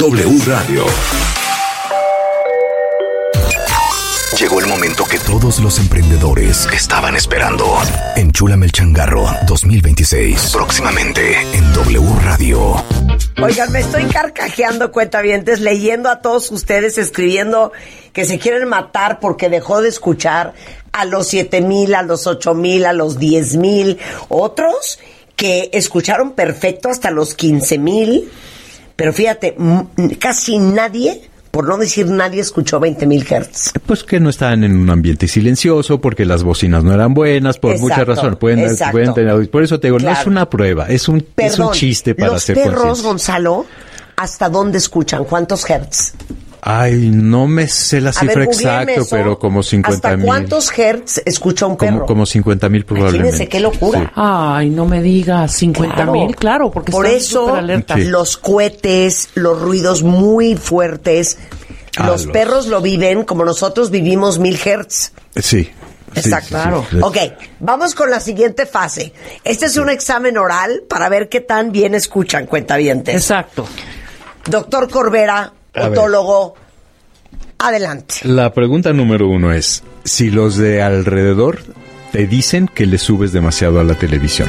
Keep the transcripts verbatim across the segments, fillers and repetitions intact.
W Radio. Llegó el momento que todos los emprendedores estaban esperando. Enchúlame el changarro dos mil veintiséis. Próximamente en W Radio. Oigan, me estoy carcajeando, cuentavientes, leyendo a todos ustedes, escribiendo que se quieren matar porque dejó de escuchar a los siete mil, a los ocho mil, a los diez mil. Otros que escucharon perfecto hasta los quince mil. Pero fíjate, m- casi nadie, por no decir nadie, escuchó veinte mil hertz. Pues que no estaban en un ambiente silencioso, porque las bocinas no eran buenas, por Exacto, muchas razones. Pueden, pueden tener, por eso te digo, claro. No es una prueba, es un, Perdón, es un chiste para hacer conciencia. Los perros, Gonzalo, ¿hasta dónde escuchan? ¿Cuántos hertz? Ay, no me sé la cifra exacta, pero como cincuenta mil. ¿Hasta cuántos hertz escucha un perro? Como, como cincuenta mil probablemente. Imagínense qué locura. Sí. Ay, no me digas, cincuenta mil, claro, porque por están eso superalertas. Sí. los cohetes, los ruidos muy fuertes, Ah, los, los- perros lo viven como nosotros vivimos mil hertz. Sí. Exacto. Sí, sí, sí. Ok, vamos con la siguiente fase. Este es un examen oral para ver qué tan bien escuchan, cuentavientes. Exacto. Doctor Corbera, A ver. otólogo, adelante. La pregunta número uno es, si los de alrededor te dicen que le subes demasiado a la televisión.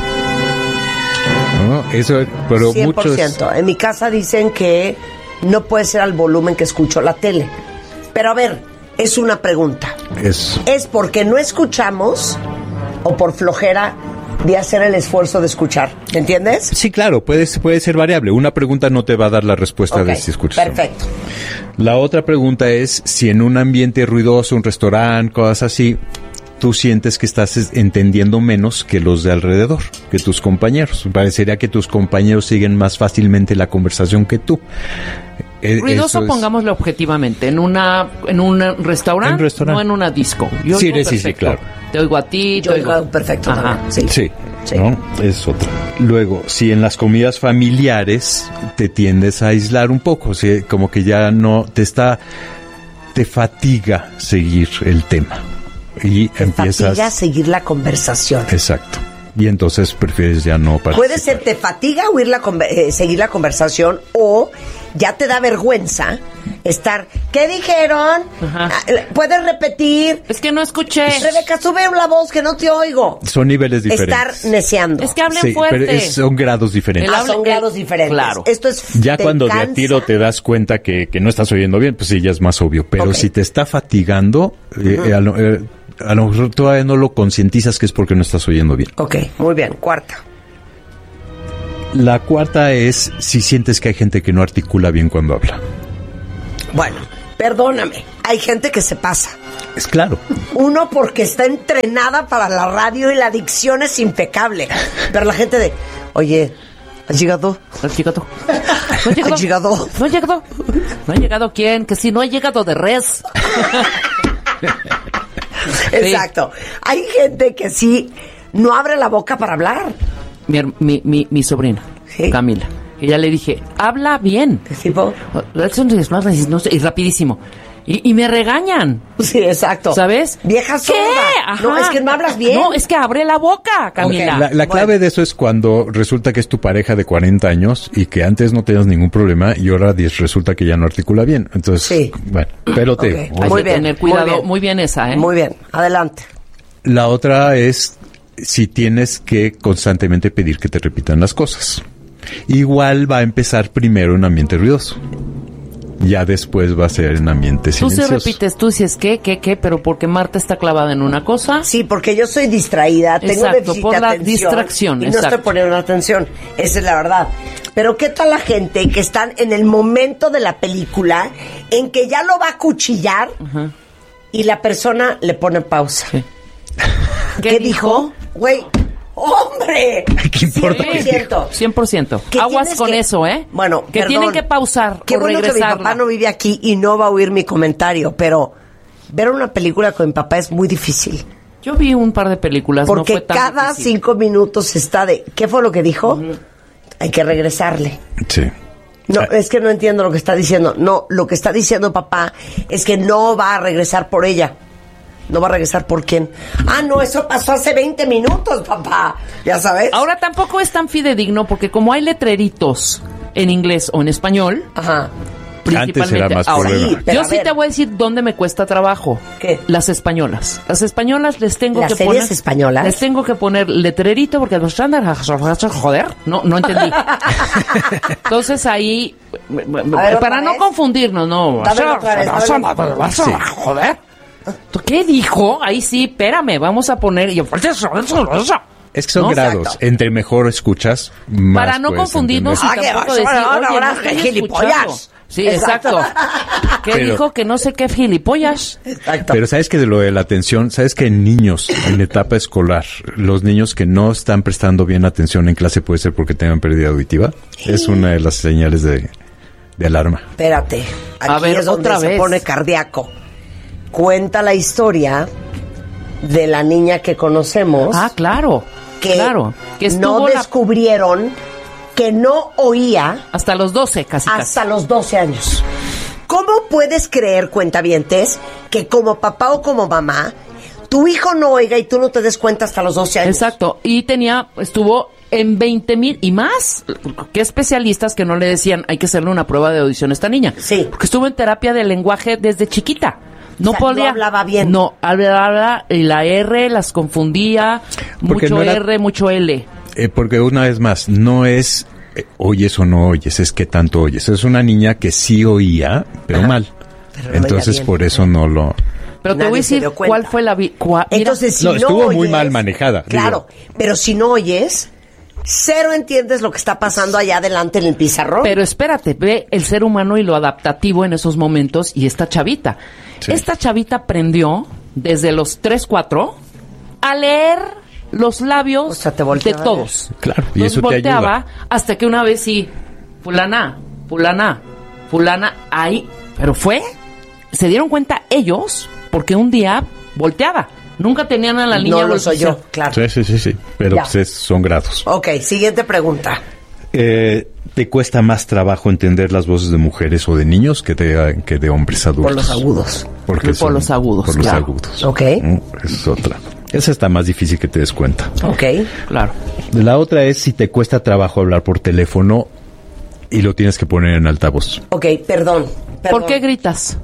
¿No? Eso, pero cien por muchos... ciento. En mi casa dicen que no puede ser al volumen que escucho la tele. Pero a ver, es una pregunta. Es, ¿Es porque no escuchamos o por flojera de hacer el esfuerzo de escuchar? ¿Me entiendes? sí, claro, puede, puede ser variable. Una pregunta no te va a dar la respuesta Ok, de si escuchas. perfecto. La otra pregunta es si en un ambiente ruidoso, un restaurante, cosas así, tú sientes que estás es- entendiendo menos que los de alrededor, que tus compañeros. Parecería que tus compañeros siguen más fácilmente la conversación que tú. Eh, Ruidoso, eso es- pongámoslo objetivamente, en una en un restaurante, En restaurante. no en una disco. Yo Sí, oigo sí, sí, perfecto. claro. Te oigo a ti, Yo te oigo. oigo perfecto Ajá. también. Sí. Sí, Sí. ¿no? Es otra. Luego, si en las comidas familiares te tiendes a aislar un poco, si como que ya no te está, te fatiga seguir el tema y Te empiezas. fatiga seguir la conversación. Exacto. Y entonces prefieres ya no participar. Puede ser, te fatiga oír la conver- eh, seguir la conversación o ya te da vergüenza estar. ¿Qué dijeron? Ajá. Ah, ¿Puedes repetir? Es que no escuché. Rebeca, sube la voz que no te oigo. Son niveles diferentes. Estar neciando. Es que hablen Sí, fuerte. pero es- son grados diferentes. El Ah, habla- son el- grados diferentes. claro. Esto es. Ya te cuando de cansa. a tiro te das cuenta que, que no estás oyendo bien, pues sí, ya es más obvio. Pero Ok. si te está fatigando, eh, eh, a, lo, eh, a lo mejor todavía no lo concientizas que es porque no estás oyendo bien. Ok, muy bien. Cuarta. La cuarta es si sientes que hay gente que no articula bien cuando habla. Bueno, perdóname. Hay gente que se pasa. Es claro. Uno porque está entrenada para la radio y la dicción es impecable. Pero la gente de, oye, ¿has llegado? ¿Has llegado? ¿No ha llegado? ¿Has llegado? ¿No ha llegado? ¿No ha llegado quién? Que si no ha llegado de res. Exacto. Hay gente que sí no abre la boca para hablar. Mi, her- mi, mi, mi sobrina, Sí. Camila. Y ya le dije, habla bien. ¿Qué tipo? No sé, y rapidísimo. Y, y me regañan. Sí, exacto. ¿Sabes? Vieja sorda. ¿Qué? No, Ajá. es que no hablas bien. No, es que abre la boca, Camila. La, la clave Bueno. de eso es cuando resulta que es tu pareja de cuarenta años y que antes no tenías ningún problema y ahora dis- resulta que ya no articula bien. Entonces, Sí. bueno, pero te Ok. digo, Hay Muy que bien, tener muy cuidado. bien. Muy bien esa, ¿eh? Muy bien, adelante. La otra es si tienes que constantemente pedir que te repitan las cosas. Igual va a empezar primero en ambiente ruidoso. Ya después va a ser en ambiente Tú silencioso. se repites, tú dices qué, qué, qué, pero porque Marta está clavada en una cosa. Sí, porque yo soy distraída, tengo Exacto, déficit por de la atención distracción, y no exacto. estoy poniendo atención. Esa es la verdad. Pero ¿qué tal la gente que están en el momento de la película en que ya lo va a cuchillar y la persona le pone pausa? Sí. ¿Qué, dijo? Güey, ¡hombre! ¿Qué importa? cien por ciento. cien por ciento. Que Aguas tienes con que- eso, ¿eh? Bueno, que perdón. tienen que pausar Qué o bueno que mi regresarla. papá no vive aquí y no va a oír mi comentario, pero ver una película con mi papá es muy difícil. Yo vi un par de películas, Porque no fue tan cada difícil. cinco minutos está de... ¿Qué fue lo que dijo? Hay que regresarle. Sí. No, Ah. es que no entiendo lo que está diciendo. No, lo que está diciendo papá es que no va a regresar por ella. ¿No va a regresar por quién? Ah, no, eso pasó hace veinte minutos, papá. ¿Ya sabes? Ahora tampoco es tan fidedigno porque como hay letreritos en inglés o en español, Ajá. Principalmente. Antes era más Ahora, problema. Sí, pero yo a sí ver. te voy a decir dónde me cuesta trabajo. ¿Qué? Las españolas. Las españolas les tengo ¿Las que series poner... españolas? Les tengo que poner letrerito porque los estándar... Joder, no, no entendí. Entonces ahí... ver, para no vez. confundirnos, no. Dámelo otra vez, dámelo. Sí. Joder. ¿Tú qué dijo? Ahí sí, espérame, vamos a poner... y yo, Es que son No, grados. exacto. Entre mejor escuchas, más para no puedes confundirnos y entender. Ah, tampoco que decir, ahora, oye, ahora, no estoy gilipollas. escuchando. Sí, exacto. ¿Qué Pero- dijo? Que no sé qué gilipollas. Exacto. Pero sabes que de lo de la atención, sabes que en niños, en etapa escolar, los niños que no están prestando bien atención en clase puede ser porque tengan pérdida auditiva. Es una de las señales de, de alarma. Espérate, aquí A ver, es donde otra se vez. pone cardíaco. Cuenta la historia de la niña que conocemos Ah, claro. que claro. Que estuvo no la- descubrieron que no oía hasta los doce, casi casi. hasta los doce años. ¿Cómo puedes creer, cuentavientes, que como papá o como mamá, tu hijo no oiga y tú no te des cuenta hasta los doce años? Exacto. Y tenía, estuvo en veinte mil y más. ¿Qué especialistas que no le decían hay que hacerle una prueba de audición a esta niña? Sí. Porque estuvo en terapia de lenguaje desde chiquita. No O sea, no podía. hablaba bien. No, hablaba y la R las confundía. Porque Mucho no era- R, mucho L. Eh, porque una vez más, no es eh, oyes o no oyes, es que tanto oyes. Es una niña que sí oía, pero Ajá. mal. Pero no oía Entonces bien. por eso no lo... Pero te Nadie voy a se decir dio cuenta. cuál fue la... vi- cua- mira, Entonces, si No, no, estuvo muy oyes- mal manejada, Claro, pero si no oyes, cero entiendes lo que está pasando allá adelante en el pizarrón. pero espérate, ve el ser humano y lo adaptativo en esos momentos y esta chavita. Sí. Esta chavita aprendió desde los tres, cuatro a leer los labios O sea, te de volteaba a todos. Claro, y Los eso te ayuda. volteaba hasta que una vez sí, fulana, fulana, fulana, ahí, pero fue, se dieron cuenta ellos porque un día volteaba. Nunca tenían a la niña no lo soy volteada. yo, claro. Sí, sí, sí, sí. Pero Ya. pues es- son grados. Ok, siguiente pregunta. Eh, ¿Te cuesta más trabajo entender las voces de mujeres o de niños que de, que de hombres adultos? Por los agudos. Porque Por son- los agudos, Por los claro. agudos. Ok. Mm, Esa es otra. Esa está más difícil que te des cuenta. Ok. Claro. La otra es si te cuesta trabajo hablar por teléfono y lo tienes que poner en altavoz. Ok, perdón. ¿Por perdón. qué gritas?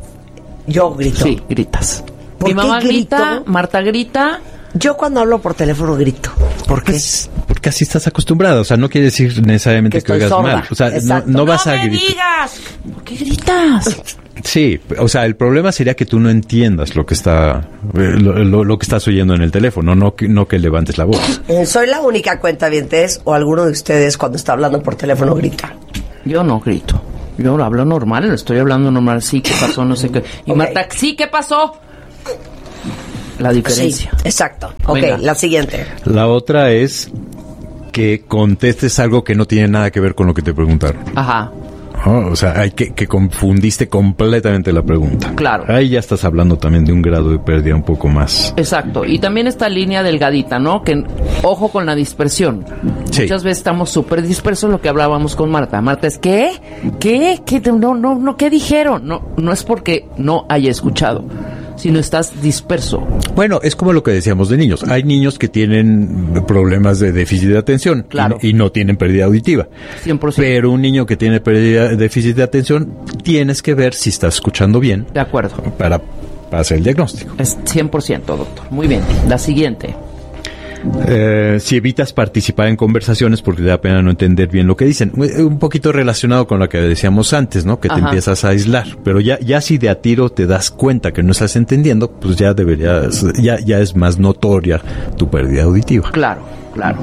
Yo grito. Sí, gritas. ¿Por Mi qué mamá grito? grita, Marta grita. Yo cuando hablo por teléfono grito. ¿Por qué? Pues, porque así estás acostumbrada. O sea, no quiere decir necesariamente Que que, estoy oigas sorda. mal. O sea, no, Exacto. no vas ¡No a me gritar. digas! ¿Por qué gritas? Sí, o sea, el problema sería que tú no entiendas lo que está, eh, lo, lo- lo que estás oyendo en el teléfono, no que, no que levantes la voz. Eh, ¿Soy la única cuentavientes o alguno de ustedes cuando está hablando por teléfono grita? Yo no grito. Yo hablo normal, estoy hablando normal. Sí, ¿qué pasó? No sé qué. Y Ok. Marta, sí, ¿qué pasó? La diferencia. Sí, exacto. Ok, Venga. la siguiente. La otra es que contestes algo que no tiene nada que ver con lo que te preguntaron. Ajá. Oh, o sea, hay que, que confundiste completamente la pregunta. Claro. Ahí ya estás hablando también de un grado de pérdida un poco más. Exacto. Y también esta línea delgadita, ¿no? Que ojo con la dispersión. Sí. Muchas veces estamos súper dispersos, lo que hablábamos con Marta. Marta es, ¿qué? ¿Qué? ¿Qué? No, no, no, ¿qué dijeron? No, no es porque no haya escuchado, sino estás disperso. Bueno, es como lo que decíamos de niños. Hay niños que tienen problemas de déficit de atención y- Claro. y, no tienen pérdida auditiva. cien por ciento. Pero un niño que tiene pérdida, déficit de atención, tienes que ver si estás escuchando bien De acuerdo. para, para hacer el diagnóstico. Es cien por ciento, doctor. Muy bien. La siguiente. Eh, si evitas participar en conversaciones porque te da pena no entender bien lo que dicen. Eh, Un poquito relacionado con lo que decíamos antes, ¿no? Que te Ajá. empiezas a aislar. Pero ya, ya si de a tiro te das cuenta que no estás entendiendo, pues ya deberías, ya, ya es más notoria tu pérdida auditiva. Claro, claro.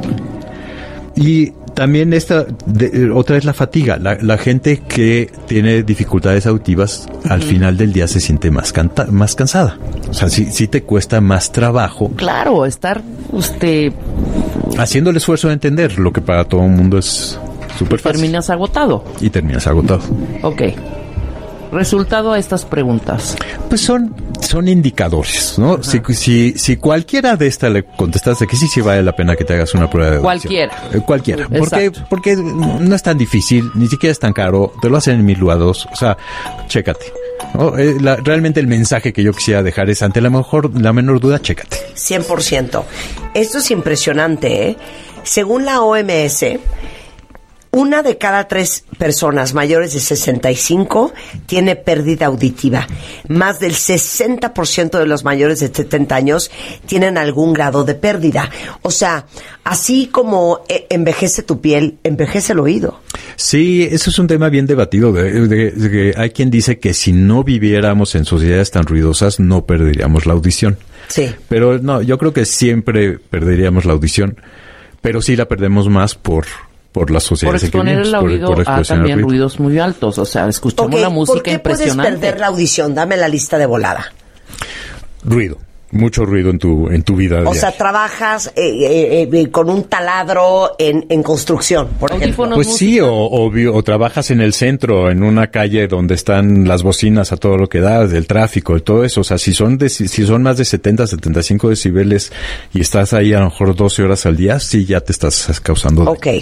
Y también esta, de- otra es la fatiga. La, la gente que tiene dificultades auditivas al final del día se siente más, canta, más cansada. O sea, sí, sí te cuesta más trabajo Claro, estar usted haciendo el esfuerzo de entender lo que para todo el mundo es súper fácil. terminas agotado. Y terminas agotado. Ok. Resultado a estas preguntas. Pues son, son indicadores, ¿no? Si, si, si cualquiera de estas le contestaste que sí, sí vale la pena que te hagas una prueba de audición. Cualquiera. Eh, cualquiera. Porque, Exacto. porque no es tan difícil, ni siquiera es tan caro, te lo hacen en mil lados. O sea, chécate. ¿no? Eh, la- realmente el mensaje que yo quisiera dejar es, ante la mejor, la menor duda, chécate. cien por ciento. Esto es impresionante, ¿eh? Según la O M S, Una de cada tres personas mayores de sesenta y cinco tiene pérdida auditiva. Más del sesenta por ciento de los mayores de setenta años tienen algún grado de pérdida. O sea, así como envejece tu piel, envejece el oído. Sí, eso es un tema bien debatido. De, de, de que hay quien dice que si no viviéramos en sociedades tan ruidosas, no perderíamos la audición. Sí. Pero no, yo creo que siempre perderíamos la audición, pero sí la perdemos más por... por las sociedades por exponer el oído por, por a también ruido. Ruidos muy altos, o sea, escuchamos okay, la música ¿por qué impresionante? Puedes perder la audición? Dame la lista de volada. Ruido, mucho ruido en tu en tu vida. O diaria. sea, trabajas eh, eh, eh, con un taladro en, en construcción, por ejemplo. Pues música. Sí, o, o, o trabajas en el centro, en una calle donde están las bocinas a todo lo que da, del tráfico, todo eso. O sea, si son de, si son más de setenta, setenta y cinco decibeles y estás ahí a lo mejor doce horas al día, sí ya te estás causando daño. Ok.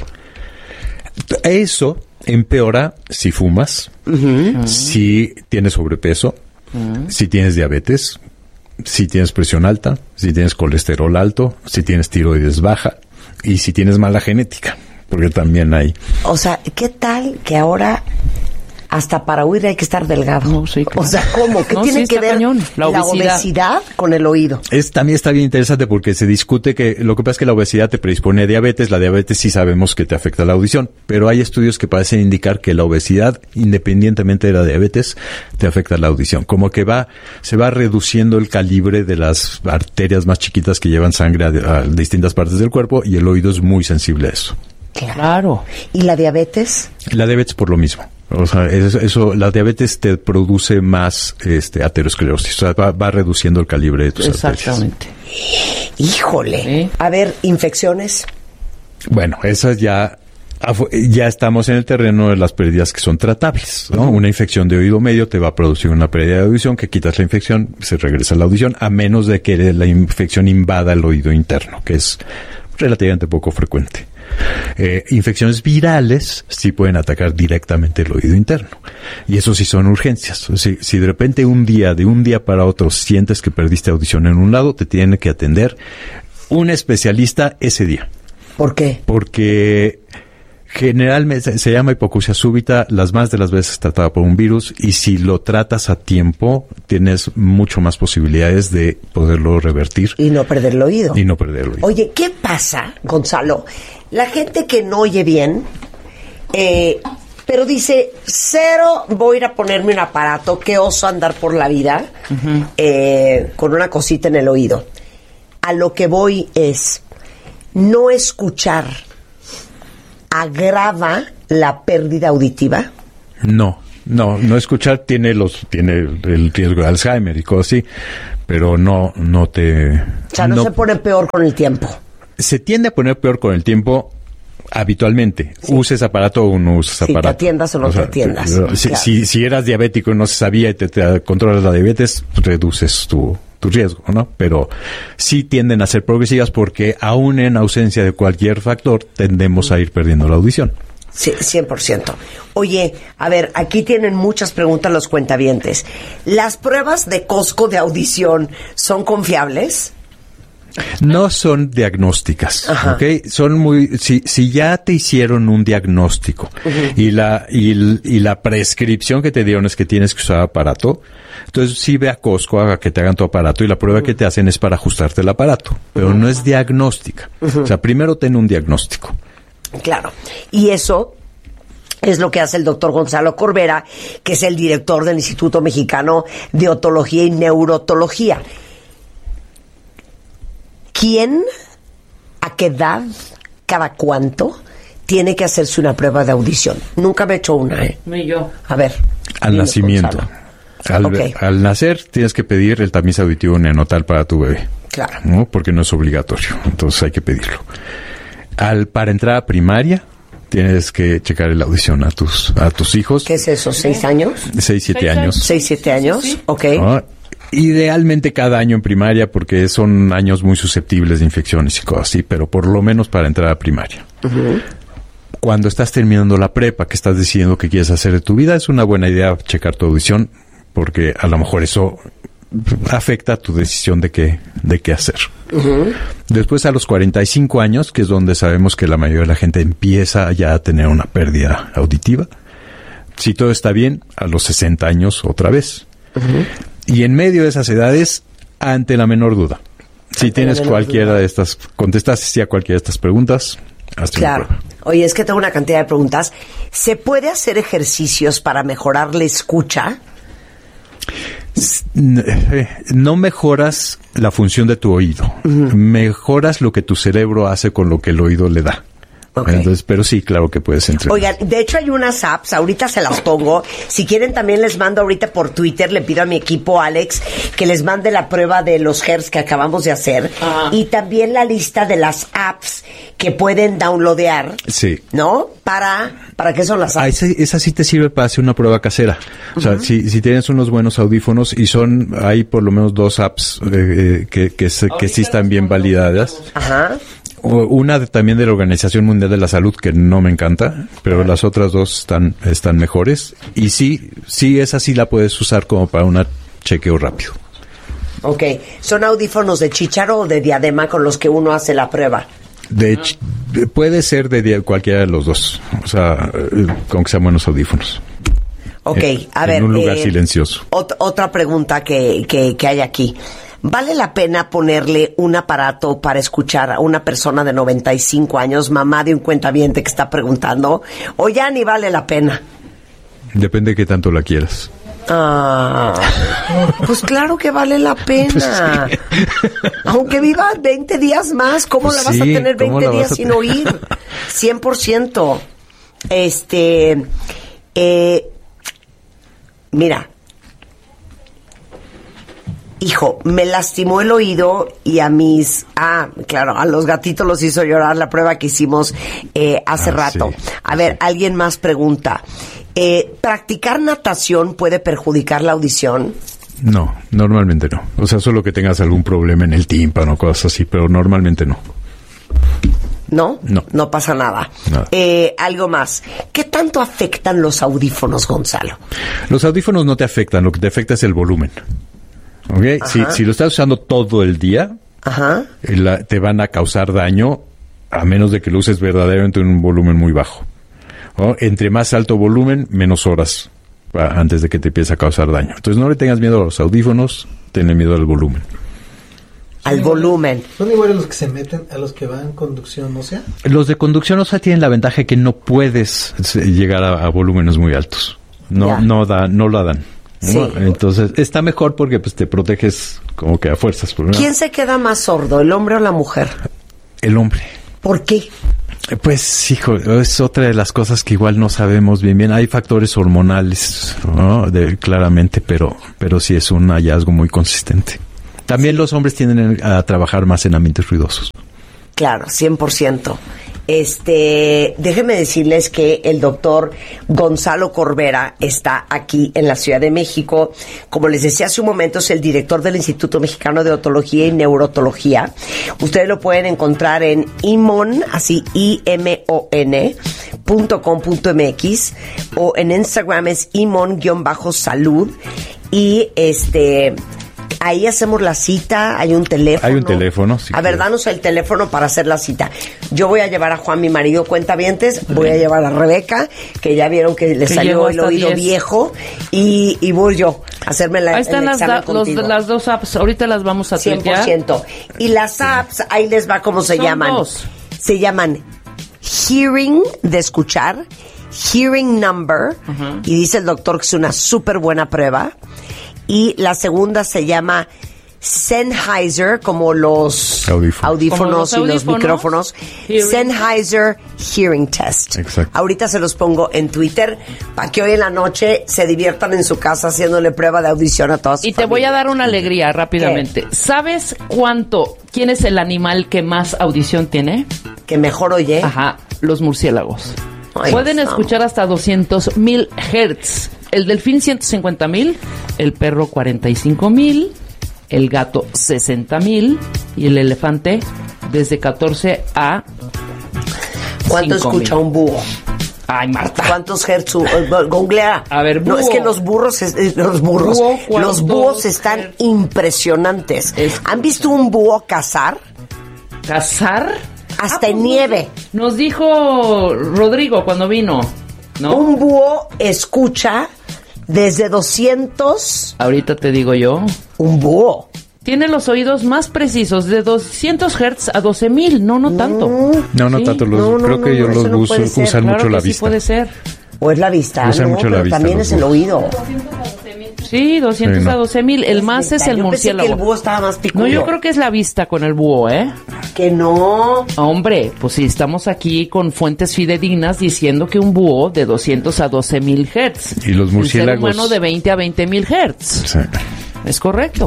Eso empeora si fumas, uh-huh. si tienes sobrepeso, uh-huh. si tienes diabetes, si tienes presión alta, si tienes colesterol alto, si tienes tiroides baja y si tienes mala genética, porque también hay. O sea, ¿qué tal que ahora hasta para oír hay que estar delgado? No, sí, claro. O sea, ¿cómo? ¿Qué no, tiene sí, que ver cañón. La obesidad. la obesidad con el oído? Es, también está bien interesante porque se discute que lo que pasa es que la obesidad te predispone a diabetes. La diabetes sí sabemos que te afecta la audición, pero hay estudios que parecen indicar que la obesidad, independientemente de la diabetes, te afecta la audición. Como que va, se va reduciendo el calibre de las arterias más chiquitas que llevan sangre a, a distintas partes del cuerpo y el oído es muy sensible a eso. Claro. ¿Y la diabetes? La diabetes por lo mismo. O sea, eso, eso, la diabetes te produce más este, aterosclerosis. O sea, va, va reduciendo el calibre de tus Exactamente. arterias. Híjole. ¿Eh? A ver, ¿infecciones? Bueno, esas ya, ya estamos en el terreno de las pérdidas que son tratables, ¿no? Uh-huh. Una infección de oído medio te va a producir una pérdida de audición, que quitas la infección, se regresa la audición, a menos de que la infección invada el oído interno, que es relativamente poco frecuente. Eh, infecciones virales sí pueden atacar directamente el oído interno y eso sí son urgencias. Si, si de repente un día, de un día para otro sientes que perdiste audición en un lado, te tiene que atender un especialista ese día. ¿Por qué? Porque generalmente se llama hipoacusia súbita, las más de las veces tratada por un virus, y si lo tratas a tiempo tienes mucho más posibilidades de poderlo revertir y no perder el oído. Y no perder el oído. Oye, ¿qué pasa, Gonzalo? La gente que no oye bien, eh, pero dice, cero, voy a ir a ponerme un aparato, qué oso andar por la vida, uh-huh. eh, con una cosita en el oído. A lo que voy es, no escuchar agrava la pérdida auditiva. No, no, no escuchar tiene los, tiene el riesgo de Alzheimer y cosas así, pero no, no te. O sea, no, no se pone peor con el tiempo. Se tiende a poner peor con el tiempo habitualmente. Sí. Uses aparato o no uses sí, aparato. Te atiendas o no o sea, te atiendas. Si, claro. si, si eras diabético y no se sabía y te, te controlas la diabetes, reduces tu, tu riesgo, ¿no? Pero sí tienden a ser progresivas porque aún en ausencia de cualquier factor tendemos a ir perdiendo la audición. Sí, cien por ciento. Oye, a ver, aquí tienen muchas preguntas los cuentavientes. ¿Las pruebas de Costco de audición son confiables? No son diagnósticas, Ajá. ¿ok? Son muy, si, si ya te hicieron un diagnóstico uh-huh. y la, y, y la prescripción que te dieron es que tienes que usar aparato, entonces sí ve a Costco a que te hagan tu aparato y la prueba uh-huh. que te hacen es para ajustarte el aparato, pero uh-huh. no es diagnóstica. Uh-huh. O sea, primero ten un diagnóstico. Claro. Y eso es lo que hace el doctor Gonzalo Corbera, que es el director del Instituto Mexicano de Otología y Neurotología. ¿Quién, a qué edad, cada cuánto, tiene que hacerse una prueba de audición? Nunca me he hecho una, ¿eh? Ni yo. A ver. Al nacimiento. Al, okay. al nacer tienes que pedir el tamiz auditivo neonatal para tu bebé. Claro. ¿No? Porque no es obligatorio, entonces hay que pedirlo. Al, para entrar a primaria, tienes que checar la audición a tus, a tus hijos. ¿Qué es eso? ¿Seis años? Seis, siete años. Seis, siete años, sí, sí. Ok. ¿No? Idealmente cada año en primaria porque son años muy susceptibles de infecciones y cosas así, pero por lo menos para entrar a primaria. Uh-huh. Cuando estás terminando la prepa, que estás decidiendo qué quieres hacer de tu vida, es una buena idea checar tu audición porque a lo mejor eso afecta tu decisión de qué, de qué hacer. Uh-huh. Después a los cuarenta y cinco años, que es donde sabemos que la mayoría de la gente empieza ya a tener una pérdida auditiva. Si todo está bien, a los sesenta años otra vez. Uh-huh. Y en medio de esas edades, ante la menor duda. Si ante tienes cualquiera duda. de estas, contestaste sí a cualquiera de estas preguntas, hazte claro. una prueba. Oye, es que tengo una cantidad de preguntas. ¿Se puede hacer ejercicios para mejorar la escucha? No mejoras la función de tu oído. Uh-huh. Mejoras lo que tu cerebro hace con lo que el oído le da. Okay. Entonces, pero sí, claro que puedes entrenar. Oigan, de hecho hay unas apps, ahorita se las pongo. Si quieren también les mando ahorita por Twitter, le pido a mi equipo, Alex, que les mande la prueba de los hertz que acabamos de hacer. Uh-huh. Y también la lista de las apps que pueden downloadear. Sí. ¿No? Para, ¿para qué son las apps? Ah, esa, esa sí te sirve para hacer una prueba casera. Uh-huh. O sea, si, si tienes unos buenos audífonos y son, hay por lo menos dos apps eh, que, que, que, que sí están bien validadas. Ajá. Una de, también de la Organización Mundial de la Salud, que no me encanta, pero las otras dos están, están mejores. Y sí, sí, esa sí la puedes usar como para un chequeo rápido. Ok. ¿Son audífonos de chícharo o de diadema con los que uno hace la prueba? De ch- puede ser de dia- cualquiera de los dos. O sea, con que sean buenos audífonos. Ok, en, a ver. En un lugar eh, silencioso. Ot- otra pregunta que, que, que hay aquí. ¿Vale la pena ponerle un aparato para escuchar a una persona de noventa y cinco años, mamá de un cuentaviente que está preguntando, o ya ni vale la pena? Depende de qué tanto la quieras. Ah, pues claro que vale la pena. Pues sí. Aunque viva veinte días más, ¿cómo pues la vas sí, a tener veinte días sin te... oír? cien por ciento. Este, eh, mira. Hijo, me lastimó el oído y a mis... Ah, claro, a los gatitos los hizo llorar la prueba que hicimos eh, hace ah, rato. Sí, a ver, sí. Alguien más pregunta. Eh, ¿Practicar natación puede perjudicar la audición? No, normalmente no. O sea, solo que tengas algún problema en el tímpano, cosas así, pero normalmente no. ¿No? No. No pasa nada. nada. Eh, algo más. ¿Qué tanto afectan los audífonos, Gonzalo? Los audífonos no te afectan, lo que te afecta es el volumen. Okay. Si, si lo estás usando todo el día, Ajá. La, te van a causar daño a menos de que lo uses verdaderamente en un volumen muy bajo. ¿No? Entre más alto volumen, menos horas pa, antes de que te empiece a causar daño. Entonces no le tengas miedo a los audífonos, tenle miedo al volumen. Al volumen. ¿Son iguales los que se meten a los que van en conducción ósea? Los de conducción ósea tienen la ventaja de que no puedes llegar a, a volúmenes muy altos. No, yeah. no, da, no lo dan. Sí. ¿No? Entonces, está mejor porque pues te proteges como que a fuerzas. ¿No? ¿Quién se queda más sordo, el hombre o la mujer? El hombre. ¿Por qué? Pues, hijo, es otra de las cosas que igual no sabemos bien bien. Hay factores hormonales, ¿no? De, claramente, pero, pero sí es un hallazgo muy consistente. También sí. Los hombres tienden a trabajar más en ambientes ruidosos. Claro, cien por ciento. Este, déjenme decirles que el doctor Gonzalo Corbera está aquí en la Ciudad de México. Como les decía hace un momento, es el director del Instituto Mexicano de Otología y Neurotología. Ustedes lo pueden encontrar en imon, así I M O N punto com punto M X, o en Instagram es imon-salud. Y este... ahí hacemos la cita, hay un teléfono. Hay un teléfono, sí. A ver, danos el teléfono para hacer la cita. Yo voy a llevar a Juan, mi marido cuentavientes, voy a llevar a Rebeca, que ya vieron que le que salió el oído diez. Viejo, y, y voy yo a hacerme la, ahí están el las, examen da, los, las dos apps, ahorita las vamos a cien por ciento. Y las apps, ahí les va cómo se Son llaman. Dos. Se llaman Hearing, de escuchar, Hearing Number, uh-huh. y dice el doctor que es una súper buena prueba. Y la segunda se llama Sennheiser, como los audífonos, audífonos como los y audífonos, los micrófonos. Hearing. Sennheiser Hearing Test. Exacto. Ahorita se los pongo en Twitter para que hoy en la noche se diviertan en su casa haciéndole prueba de audición a todas sus Y te familias. voy a dar una alegría rápidamente. ¿Qué? ¿Sabes cuánto? ¿Quién es el animal que más audición tiene? ¿Que mejor oye? Ajá, los murciélagos. Ay, pueden no. escuchar hasta doscientos mil hertz. El delfín ciento cincuenta mil, el perro cuarenta y cinco mil, el gato sesenta mil y el elefante desde catorce a ¿Cuánto escucha un búho? Ay, Marta. ¿Cuántos hertz? Uh, googlea. A ver, búho. No, es que los burros, es, los burros, Búho, los búhos están hertz? impresionantes. Escucha. ¿Han visto un búho cazar? ¿Cazar? Hasta Ah, en pues, nieve. Nos dijo Rodrigo cuando vino, ¿no? Un búho escucha desde doscientos. Ahorita te digo yo. Un búho. Tiene los oídos más precisos, de doscientos hertz a doce mil, no, no tanto. No, no Sí. tanto. Los, No, no, creo no, que no, ellos eso los no bus puede ser. usan Claro mucho la que sí vista. puede ser. O es la vista, Usan no, mucho la pero vista también los es el búhos. oído. Sí, doscientos Sí, no. a doce mil. El más es el Yo pensé que el murciélago. búho estaba más picudo. No, yo creo que es la vista con el búho, ¿eh? Que no. Hombre, pues sí, estamos aquí con fuentes fidedignas diciendo que un búho de doscientos a doce mil hertz. Y los murciélagos- Un ser humano de veinte a veinte mil hertz. Sí. ¿Es correcto?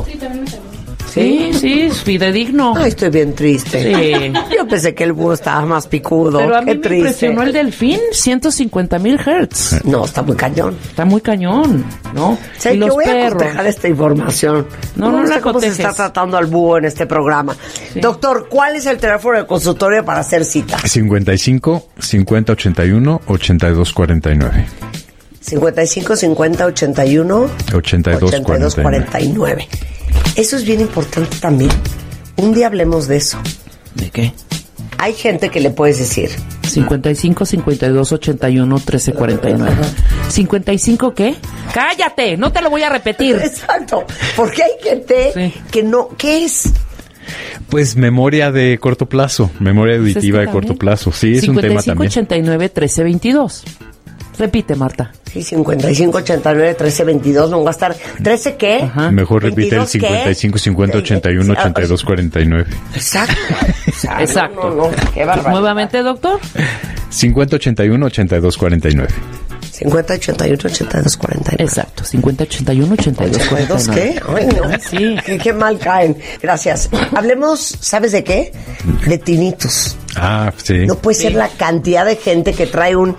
Sí, sí, es fidedigno. Ay, estoy bien triste. Sí. Yo pensé que el búho estaba más picudo. Pero a mí Qué me triste. impresionó el delfín, ciento cincuenta mil hertz. No, está muy cañón. Está muy cañón, ¿no? Sé Y que los voy a perros. cotejar esta información. No, no sé la cómo se cotejes. está tratando al búho en este programa. Sí. Doctor, ¿cuál es el teléfono de consultorio para hacer cita? cincuenta y cinco, cincuenta, ochenta y uno, ochenta y dos cuarenta y nueve. cincuenta y cinco, cincuenta, ochenta y uno, ochenta y dos, ochenta y dos, cuarenta y nueve. Eso es bien importante también. Un día hablemos de eso. ¿De qué? Hay gente que le puedes decir, cincuenta y cinco, cincuenta y dos, ochenta y uno, trece, cuarenta y nueve. ¿cincuenta y cinco qué? ¡Cállate! No te lo voy a repetir. exacto, porque hay gente Sí. que no, ¿qué es? Pues memoria de corto plazo, memoria Pues es auditiva que de corto también. plazo. Sí, es un tema también. cincuenta y cinco, ochenta y nueve, trece, veintidós. Repite, Marta. Sí, cincuenta y cinco, ochenta y nueve, trece, veintidós, no va a estar. ¿trece qué? Ajá. Mejor repite el ¿veintidós qué? cincuenta y cinco, cincuenta, ochenta y uno, ochenta y dos, cuarenta y nueve. Exacto. O sea, Exacto. No, no, no, qué barbaridad. Nuevamente, doctor. cincuenta, ochenta y uno, ochenta y dos, cuarenta y nueve. cincuenta, ochenta y uno, ochenta y dos, cuarenta y nueve. Exacto. cincuenta, ochenta y uno, ochenta y dos, ¿ochenta y cuarenta y dos nueve. qué? Ay, no. Sí. Qué, qué mal caen. Gracias. Hablemos, ¿sabes de qué? De tinnitus. Ah, sí. No puede ser la cantidad de gente que trae un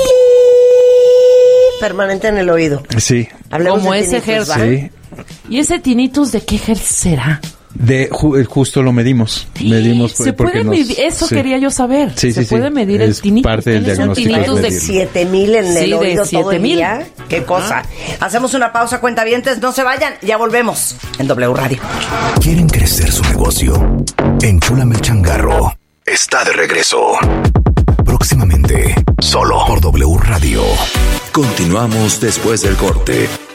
permanente en el oído. Sí. Hablemos Como de ese tinnitus, hertz. ¿va? Sí. ¿Y ese tinnitus de qué hertz será? De ju- justo lo medimos. Medimos Se porque puede nos- medir, eso sí. quería yo saber. Sí, Se sí, sí. puede medir Es el tinnitus. parte del ¿Tienes un diagnóstico, tinnitus es de medirlo. siete mil en Sí, el de oído todo siete el mil. día. Qué cosa. Hacemos una pausa, cuentavientes. No se vayan. Ya volvemos en W Radio. ¿Quieren crecer su negocio? Enchúlame el changarro. Está de regreso. Próximamente, solo por W Radio. Continuamos después del corte.